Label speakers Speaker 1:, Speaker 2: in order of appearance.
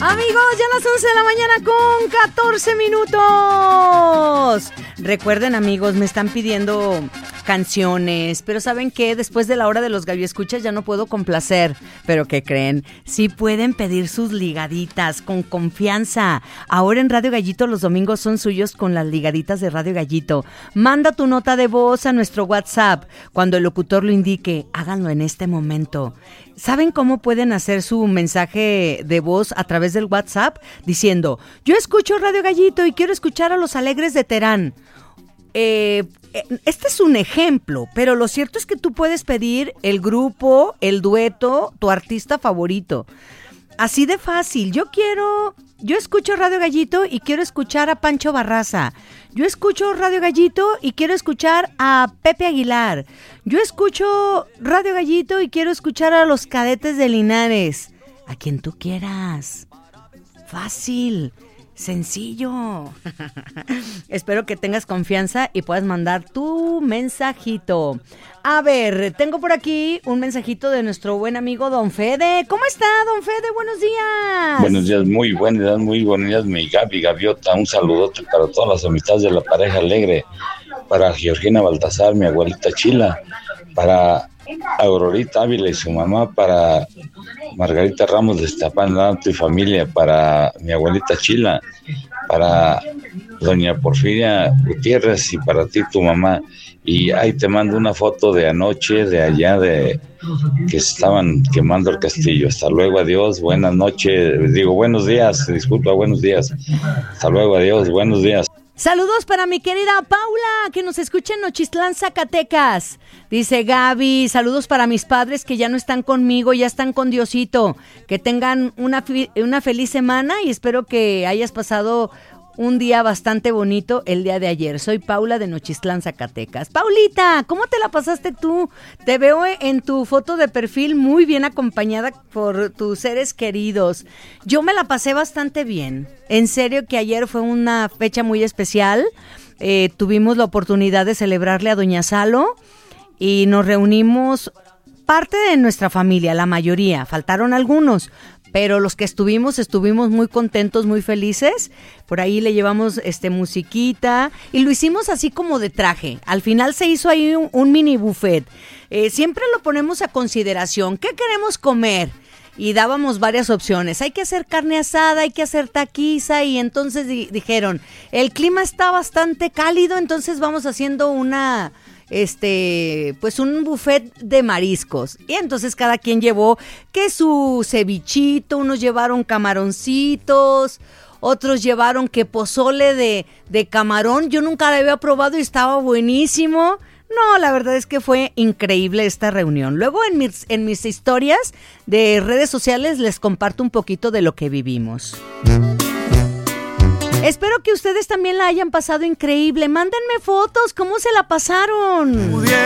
Speaker 1: Amigos, ya a las 11 de la mañana con 14 minutos. Recuerden, amigos, me están pidiendo canciones, pero ¿saben qué? Después de la hora de los galloescuchas ya no puedo complacer. ¿Pero qué creen? Sí pueden pedir sus ligaditas con confianza. Ahora en Radio Gallito los domingos son suyos con las ligaditas de Radio Gallito. Manda tu nota de voz a nuestro WhatsApp. Cuando el locutor lo indique, háganlo en este momento. ¿Saben cómo pueden hacer su mensaje de voz a través del WhatsApp? Diciendo, yo escucho Radio Gallito y quiero escuchar a los Alegres de Terán. Este es un ejemplo, pero lo cierto es que tú puedes pedir el grupo, el dueto, tu artista favorito. Así de fácil. Yo escucho Radio Gallito y quiero escuchar a Pancho Barraza. Yo escucho Radio Gallito y quiero escuchar a Pepe Aguilar. Yo escucho Radio Gallito y quiero escuchar a los Cadetes de Linares. A quien tú quieras. Fácil. Sencillo. Espero que tengas confianza y puedas mandar tu mensajito. A ver, tengo por aquí un mensajito de nuestro buen amigo Don Fede. ¿Cómo está, Don Fede? Buenos días.
Speaker 2: Buenos días, muy buenos días, mi Gaby Gaviota. Un saludote para todas las amistades de la pareja alegre. Para Georgina Baltasar, mi abuelita Chila. Para Aurorita Ávila y su mamá, para Margarita Ramos de Iztapalapa y familia, para mi abuelita Chila, para doña Porfiria Gutiérrez y para ti, tu mamá. Y ahí te mando una foto de anoche, de allá, de que estaban quemando el castillo. Hasta luego, adiós, buenas noches, buenos días, buenos días. Hasta luego, adiós, buenos días.
Speaker 1: Saludos para mi querida Paula, que nos escucha en Nochistlán, Zacatecas. Dice Gaby, saludos para mis padres que ya no están conmigo, ya están con Diosito. Que tengan una feliz semana y espero que hayas pasado un día bastante bonito el día de ayer. Soy Paula de Nochistlán, Zacatecas. Paulita, ¿cómo te la pasaste tú? Te veo en tu foto de perfil muy bien acompañada por tus seres queridos. Yo me la pasé bastante bien. En serio que ayer fue una fecha muy especial. Tuvimos la oportunidad de celebrarle a Doña Salo y nos reunimos parte de nuestra familia, la mayoría. Faltaron algunos, pero los que estuvimos muy contentos, muy felices. Por ahí le llevamos musiquita y lo hicimos así como de traje. Al final se hizo ahí un mini buffet. Siempre lo ponemos a consideración. ¿Qué queremos comer? Y dábamos varias opciones. Hay que hacer carne asada, hay que hacer taquiza. Y entonces dijeron, el clima está bastante cálido, entonces vamos haciendo pues un buffet de mariscos. Y entonces cada quien llevó que su cevichito, unos llevaron camaroncitos, otros llevaron que pozole de camarón. Yo nunca lo había probado y estaba buenísimo. No, la verdad es que fue increíble esta reunión. Luego en mis historias de redes sociales les comparto un poquito de lo que vivimos. Espero que ustedes también la hayan pasado increíble. Mándenme fotos, ¿cómo se la pasaron?